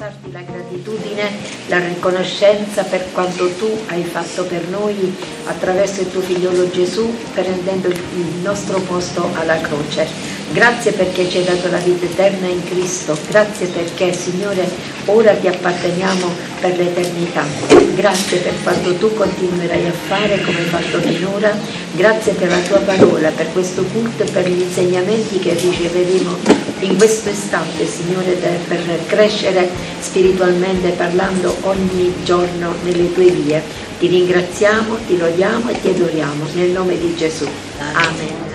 confessarti la gratitudine, la riconoscenza per quanto tu hai fatto per noi attraverso il tuo figliolo Gesù, prendendo il nostro posto alla croce. Grazie perché ci hai dato la vita eterna in Cristo, grazie perché, Signore, ora ti apparteniamo per l'eternità. Grazie per quanto tu continuerai a fare come hai fatto finora, grazie per la tua parola, per questo culto e per gli insegnamenti che riceveremo in questo istante, Signore, per crescere spiritualmente parlando ogni giorno nelle tue vie. Ti ringraziamo, ti lodiamo e ti adoriamo nel nome di Gesù. Amen.